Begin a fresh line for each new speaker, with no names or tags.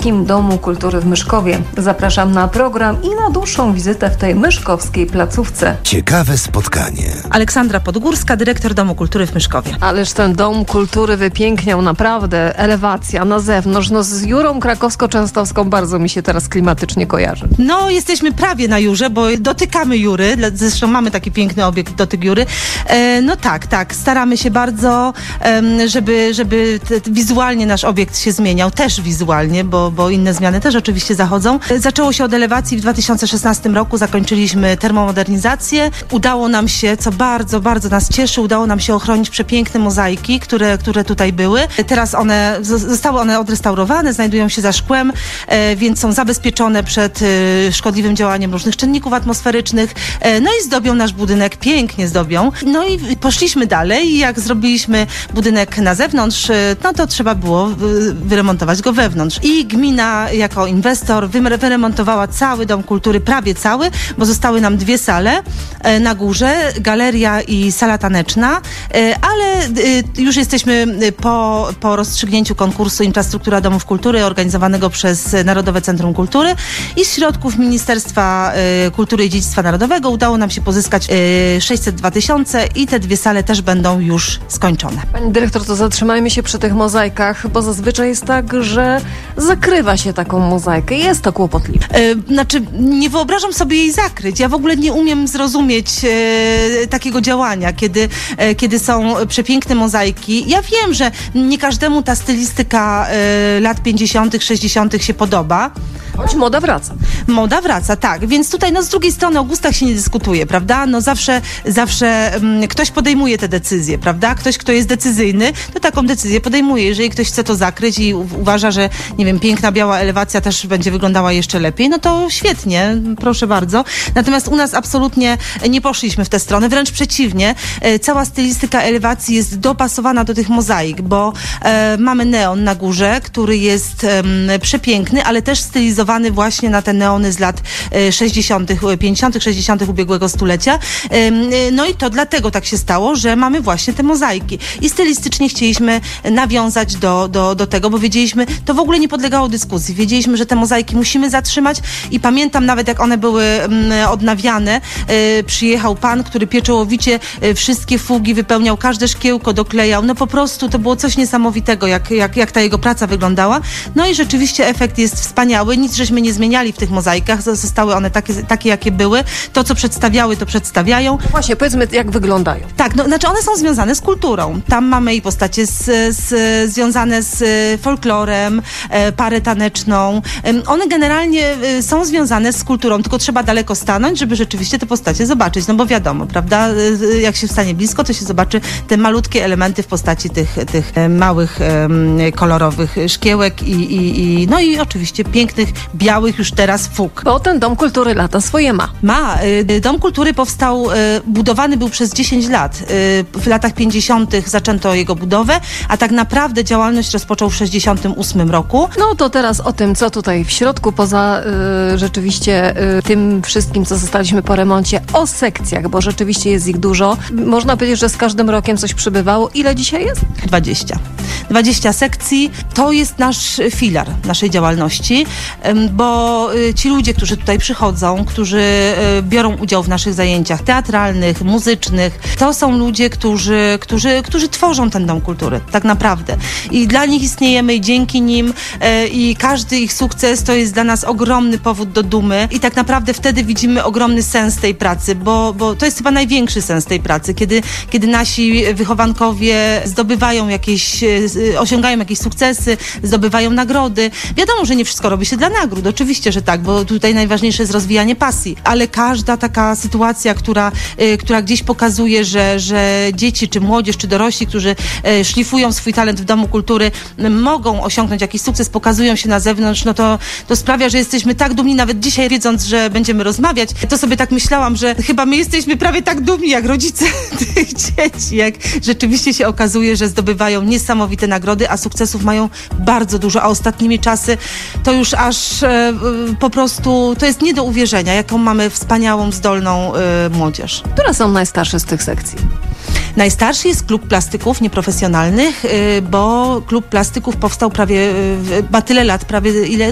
Miejskim Domu Kultury w Myszkowie. Zapraszam na program i na dłuższą wizytę w tej myszkowskiej placówce.
Ciekawe spotkanie.
Aleksandra Podgórska, dyrektor Domu Kultury w Myszkowie.
Ależ ten Dom Kultury wypiękniał naprawdę. Elewacja na zewnątrz. No z Jurą Krakowsko-Częstochowską bardzo mi się teraz klimatycznie kojarzy.
No, jesteśmy prawie na Jurze, bo dotykamy Jury. Zresztą mamy taki piękny obiekt dotyk Jury. No tak. Staramy się bardzo, żeby wizualnie nasz obiekt się zmieniał. Też wizualnie, bo inne zmiany też oczywiście zachodzą. Zaczęło się od elewacji w 2016 roku. Zakończyliśmy termomodernizację. Udało nam się, co bardzo, bardzo nas cieszy, udało nam się ochronić przepiękne mozaiki, które tutaj były. Teraz zostały one odrestaurowane, znajdują się za szkłem, więc są zabezpieczone przed szkodliwym działaniem różnych czynników atmosferycznych. No i zdobią nasz budynek, pięknie zdobią. No i poszliśmy dalej i jak zrobiliśmy budynek na zewnątrz, no to trzeba było wyremontować go wewnątrz. I gmina jako inwestor wyremontowała cały Dom Kultury, prawie cały, bo zostały nam 2 sale na górze, galeria i sala taneczna, ale już jesteśmy po rozstrzygnięciu konkursu Infrastruktura Domów Kultury organizowanego przez Narodowe Centrum Kultury i z środków Ministerstwa Kultury i Dziedzictwa Narodowego udało nam się pozyskać 602 000 i te 2 sale też będą już skończone.
Pani dyrektor, to zatrzymajmy się przy tych mozaikach, bo zazwyczaj jest tak, że zakrywa się taką mozaikę. Jest to kłopotliwe.
Nie wyobrażam sobie jej zakryć. Ja w ogóle nie umiem zrozumieć takiego działania, kiedy są przepiękne mozaiki. Ja wiem, że nie każdemu ta stylistyka lat 50., 60. się podoba.
Choć moda wraca.
Moda wraca, tak. Więc tutaj z drugiej strony o gustach się nie dyskutuje, prawda? No zawsze ktoś podejmuje te decyzje, prawda? Ktoś, kto jest decyzyjny, to taką decyzję podejmuje. Jeżeli ktoś chce to zakryć i uważa, że nie wiem, piękna biała elewacja też będzie wyglądała jeszcze lepiej, no to świetnie, proszę bardzo. Natomiast u nas absolutnie nie poszliśmy w tę stronę, wręcz przeciwnie. Cała stylistyka elewacji jest dopasowana do tych mozaik, bo mamy neon na górze, który jest przepiękny, ale też stylizowany właśnie na te neony z lat 60., 50., 60. ubiegłego stulecia. No i to dlatego tak się stało, że mamy właśnie te mozaiki. I stylistycznie chcieliśmy nawiązać do tego, bo wiedzieliśmy, to w ogóle nie podlegało dyskusji. Wiedzieliśmy, że te mozaiki musimy zatrzymać i pamiętam nawet, jak one były odnawiane, przyjechał pan, który pieczołowicie wszystkie fugi wypełniał, każde szkiełko doklejał. No po prostu to było coś niesamowitego, jak ta jego praca wyglądała. No i rzeczywiście efekt jest wspaniały. Nic żeśmy nie zmieniali w tych mozaikach. Zostały one takie jakie były. To, co przedstawiały, to przedstawiają.
Właśnie, powiedzmy, jak wyglądają.
Tak, znaczy one są związane z kulturą. Tam mamy i postacie związane z folklorem, parę taneczną. One generalnie są związane z kulturą, tylko trzeba daleko stanąć, żeby rzeczywiście te postacie zobaczyć. No bo wiadomo, prawda? Jak się stanie blisko, to się zobaczy te malutkie elementy w postaci tych małych, kolorowych szkiełek no i oczywiście pięknych, białych już teraz fug.
Bo ten Dom Kultury lata swoje ma.
Dom Kultury powstał, budowany był przez 10 lat. W latach 50. zaczęto jego budowę, a tak naprawdę działalność rozpoczął w 68 roku.
No to teraz o tym, co tutaj w środku, poza rzeczywiście tym wszystkim, co zostaliśmy po remoncie, o sekcjach, bo rzeczywiście jest ich dużo. Można powiedzieć, że z każdym rokiem coś przybywało. Ile dzisiaj jest?
20 sekcji. To jest nasz filar naszej działalności, bo ci ludzie, którzy tutaj przychodzą, którzy biorą udział w naszych zajęciach teatralnych, muzycznych, to są ludzie, którzy tworzą ten Dom Kultury, tak naprawdę. I dla nich istniejemy i dzięki nim i każdy ich sukces to jest dla nas ogromny powód do dumy i tak naprawdę wtedy widzimy ogromny sens tej pracy, bo to jest chyba największy sens tej pracy, kiedy nasi wychowankowie osiągają jakieś sukcesy, zdobywają nagrody. Wiadomo, że nie wszystko robi się dla nagród, oczywiście, że tak, bo tutaj najważniejsze jest rozwijanie pasji, ale każda taka sytuacja, która gdzieś pokazuje, że dzieci, czy młodzież, czy dorośli, którzy szlifują swój talent w Domu Kultury, mogą osiągnąć jakiś sukces, pokazują się na zewnątrz, no to sprawia, że jesteśmy tak dumni, nawet dzisiaj wiedząc, że będziemy rozmawiać, to sobie tak myślałam, że chyba my jesteśmy prawie tak dumni jak rodzice tych dzieci, jak rzeczywiście się okazuje, że zdobywają niesamowite nagrody, a sukcesów mają bardzo dużo, a ostatnimi czasy to już aż po prostu, to jest nie do uwierzenia, jaką mamy wspaniałą, zdolną młodzież.
Które są najstarsze z tych sekcji?
Najstarszy jest Klub Plastyków Nieprofesjonalnych, bo Klub Plastyków powstał ma tyle lat, prawie ile